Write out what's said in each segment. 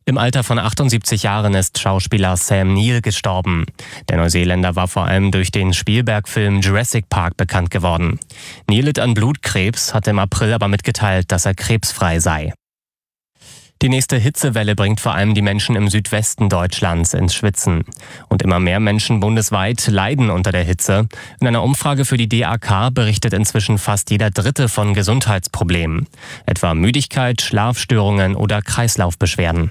Im Alter von 78 Jahren ist Schauspieler Sam Neill gestorben. Der Neuseeländer war vor allem durch den Spielberg-Film Jurassic Park bekannt geworden. Neill litt an Blutkrebs, hatte im April aber mitgeteilt, dass er krebsfrei sei. Die nächste Hitzewelle bringt vor allem die Menschen im Südwesten Deutschlands ins Schwitzen. Und immer mehr Menschen bundesweit leiden unter der Hitze. In einer Umfrage für die DAK berichtet inzwischen fast jeder Dritte von Gesundheitsproblemen. Etwa Müdigkeit, Schlafstörungen oder Kreislaufbeschwerden.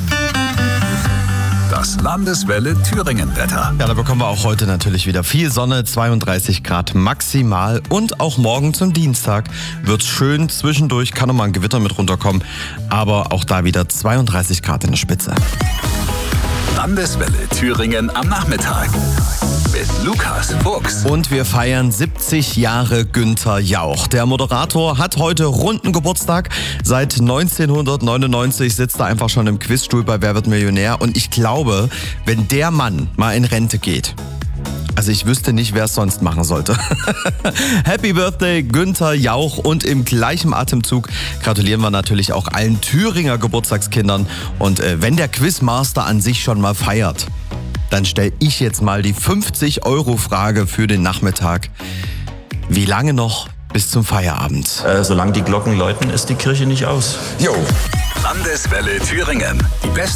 Das Landeswelle Thüringen-Wetter. Ja, da bekommen wir auch heute natürlich wieder viel Sonne, 32 Grad maximal. Und auch morgen zum Dienstag wird's schön. Zwischendurch kann noch mal ein Gewitter mit runterkommen. Aber auch da wieder 32 Grad in der Spitze. Landeswelle Thüringen am Nachmittag. Mit Lukas Fuchs. Und wir feiern 70 Jahre Günther Jauch. Der Moderator hat heute runden Geburtstag. Seit 1999 sitzt er einfach schon im Quizstuhl bei Wer wird Millionär. Und ich glaube, wenn der Mann mal in Rente geht, also ich wüsste nicht, wer es sonst machen sollte. Happy Birthday, Günther Jauch. Und im gleichen Atemzug gratulieren wir natürlich auch allen Thüringer Geburtstagskindern. Und wenn der Quizmaster an sich schon mal feiert, dann stelle ich jetzt mal die 50-Euro-Frage für den Nachmittag. Wie lange noch bis zum Feierabend? Solange die Glocken läuten, ist die Kirche nicht aus. Jo. Landeswelle Thüringen. Die besten